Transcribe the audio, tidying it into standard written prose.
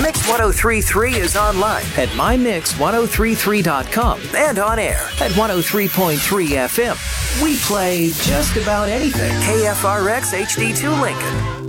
Mix 1033 is online at mymix1033.com and on air at 103.3 FM. We play just about anything. KFRX HD2 Lincoln.